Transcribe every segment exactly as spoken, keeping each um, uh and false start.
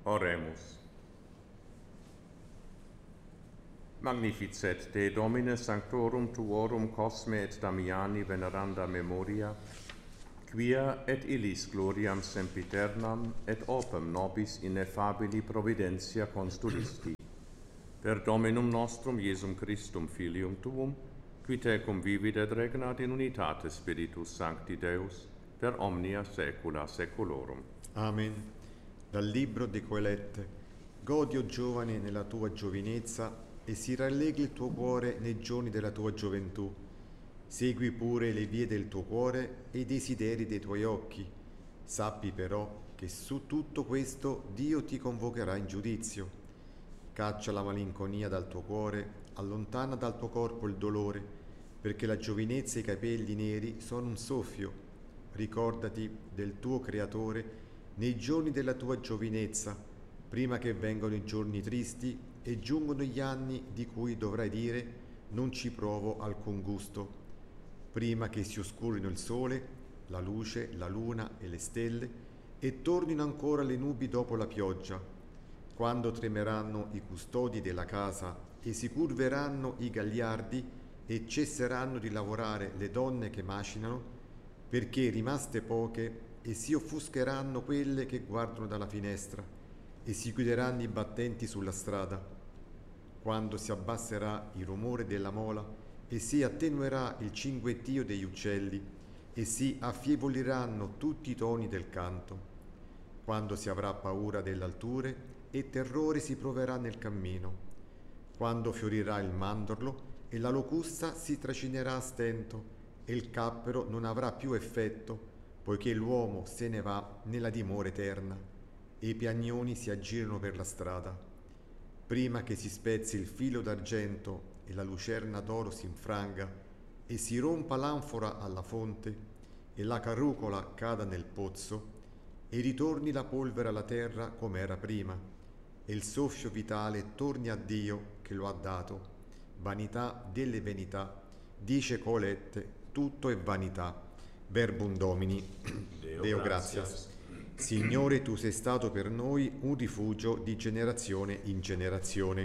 Oremus. Magnificet te Domine sanctorum tuorum Cosme et Damiani veneranda memoria, quia et illis gloriam sempiternam et opem nobis ineffabili providentia constulisti. Per Dominum nostrum Iesum Christum Filium Tuum, qui tecum vivit et regnat in unitate Spiritus Sancti Deus, per omnia saecula saeculorum. Amen. Dal libro di Colette. Godi, o giovane, nella tua giovinezza, e si rallegri il tuo cuore nei giorni della tua gioventù. Segui pure le vie del tuo cuore e i desideri dei tuoi occhi. Sappi però che su tutto questo Dio ti convocherà in giudizio. Caccia la malinconia dal tuo cuore, allontana dal tuo corpo il dolore, perché la giovinezza e i capelli neri sono un soffio. Ricordati del tuo Creatore nei giorni della tua giovinezza, prima che vengano i giorni tristi e giungono gli anni di cui dovrai dire non ci provo alcun gusto, prima che si oscurino il sole, la luce, la luna e le stelle e tornino ancora le nubi dopo la pioggia, quando tremeranno i custodi della casa e si curveranno i gagliardi e cesseranno di lavorare le donne che macinano, perché rimaste poche e si offuscheranno quelle che guardano dalla finestra e si chiuderanno i battenti sulla strada, quando si abbasserà il rumore della mola e si attenuerà il cinguettio degli uccelli e si affievoliranno tutti i toni del canto, quando si avrà paura delle alture e terrore si proverà nel cammino, quando fiorirà il mandorlo e la locusta si tracinerà a stento e il cappero non avrà più effetto, poiché l'uomo se ne va nella dimora eterna e i piagnoni si aggirano per la strada, prima che si spezzi il filo d'argento e la lucerna d'oro si infranga e si rompa l'anfora alla fonte e la carrucola cada nel pozzo e ritorni la polvere alla terra come era prima e il soffio vitale torni a Dio che lo ha dato. Vanità delle vanità, dice Colette, tutto è vanità. Verbum Domini. Deo, Deo gratias. Signore, tu sei stato per noi un rifugio di generazione in generazione.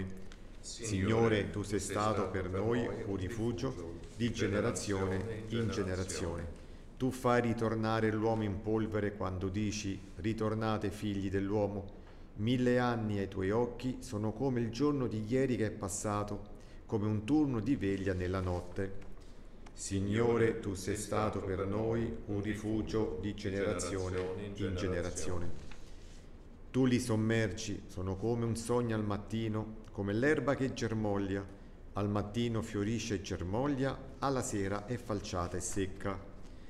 Signore, tu sei stato per noi un rifugio di generazione in generazione. Tu fai ritornare l'uomo in polvere quando dici: ritornate figli dell'uomo. Mille anni ai tuoi occhi sono come il giorno di ieri che è passato, come un turno di veglia nella notte. Signore, tu sei stato per noi un rifugio di generazione in generazione. Tu li sommergi, sono come un sogno al mattino, come l'erba che germoglia. Al mattino fiorisce e germoglia, alla sera è falciata e secca.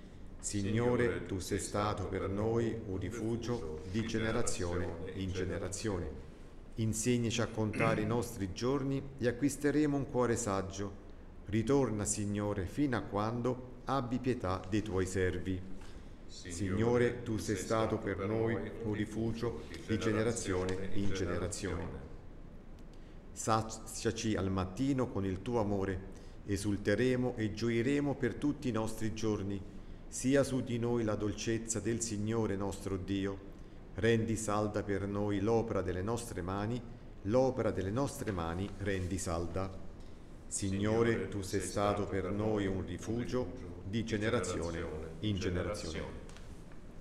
Signore, tu sei stato per noi un rifugio di generazione in generazione. Insegnaci a contare i nostri giorni e acquisteremo un cuore saggio. Ritorna, Signore, fino a quando abbi pietà dei tuoi servi. Signore, tu sei stato per noi un rifugio di generazione in generazione. Saziaci al mattino con il tuo amore, esulteremo e gioiremo per tutti i nostri giorni. Sia su di noi la dolcezza del Signore nostro Dio. Rendi salda per noi l'opera delle nostre mani, l'opera delle nostre mani rendi salda. Signore, tu sei stato per noi un rifugio di generazione in generazione.